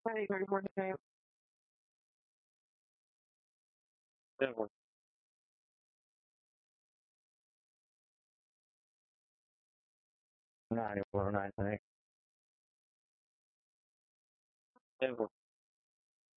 Hey, ready for the game? Never. 91 or 9, I think. Never.